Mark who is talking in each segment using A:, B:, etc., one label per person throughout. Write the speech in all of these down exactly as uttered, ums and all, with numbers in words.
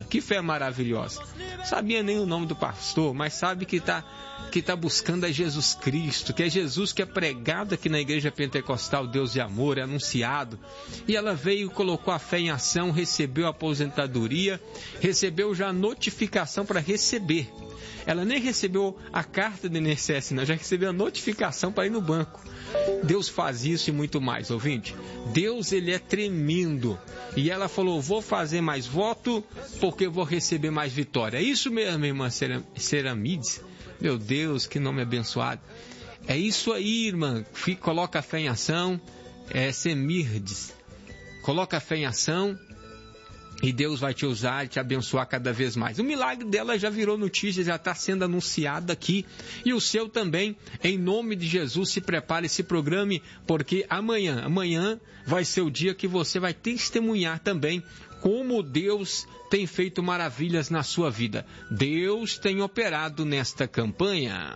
A: Que fé maravilhosa. Sabia nem o nome do pastor, mas sabe que está que tá buscando é Jesus Cristo, que é Jesus que é pregado aqui na Igreja Pentecostal Deus de Amor, é anunciado. E ela veio, colocou a fé em ação, recebeu a aposentadoria, recebeu já a notificação para receber. Ela nem recebeu a carta do I N S S, não, já recebeu a notificação para ir no banco. Deus faz isso e muito mais, ouvinte. Deus, ele é tremendo. E ela falou, vou fazer mais voto porque vou receber mais vitória. É isso mesmo, irmã Ceramides. Meu Deus, que nome abençoado. É isso aí, irmã. Fica, coloca a fé em ação. É Semirdes. Coloca a fé em ação. E Deus vai te usar e te abençoar cada vez mais. O milagre dela já virou notícia, já está sendo anunciado aqui. E o seu também, em nome de Jesus, se prepare, se programe, porque amanhã, amanhã vai ser o dia que você vai testemunhar também como Deus tem feito maravilhas na sua vida. Deus tem operado nesta campanha.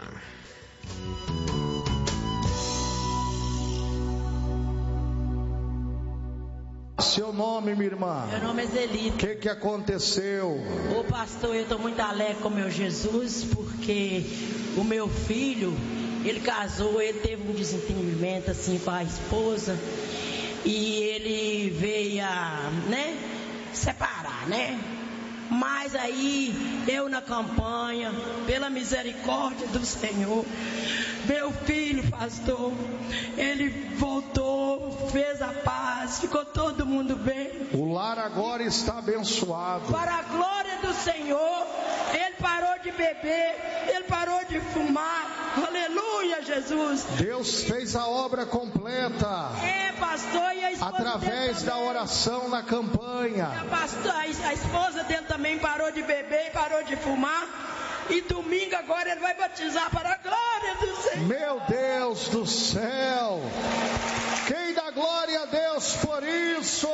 B: Seu nome, minha irmã?
C: Meu nome é Zelita.
B: O que que aconteceu?
C: Ô pastor, eu estou muito alegre com meu Jesus, porque o meu filho, ele casou, ele teve um desentendimento assim com a esposa, e ele veio a, né, separar, né? Mas aí, eu na campanha, pela misericórdia do Senhor, meu filho, pastor, ele voltou, fez a paz, ficou todo mundo bem.
B: O lar agora está abençoado.
C: Para a glória do Senhor, ele parou de beber, ele parou de fumar. Aleluia, Jesus.
B: Deus fez a obra completa.
C: É, pastor, e a esposa
B: através da oração na campanha.
C: A, pastor, a esposa dele também parou de beber e parou de fumar. E domingo agora ele vai batizar para a glória do Senhor.
B: Meu Deus do céu! Quem dá glória a Deus por isso?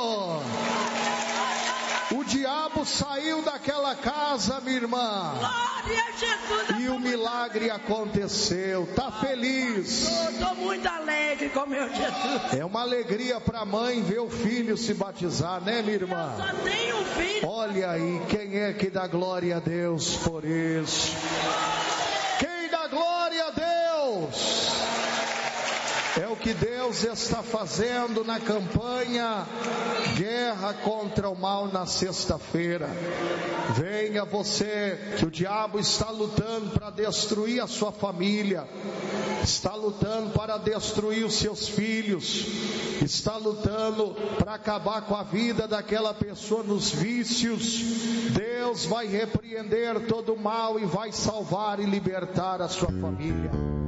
B: O diabo saiu daquela casa, minha irmã.
C: Glória a Jesus.
B: E o milagre aconteceu. Tá feliz?
C: Estou muito alegre com meu Jesus.
B: É uma alegria para a mãe ver o filho se batizar, né, minha irmã?
C: Eu só tenho um filho.
B: Olha aí, quem é que dá glória a Deus por isso? Quem dá glória a Deus? É o que Deus está fazendo na campanha Guerra contra o Mal na sexta-feira. Venha você, que o diabo está lutando para destruir a sua família, está lutando para destruir os seus filhos, está lutando para acabar com a vida daquela pessoa nos vícios. Deus vai repreender todo o mal e vai salvar e libertar a sua família.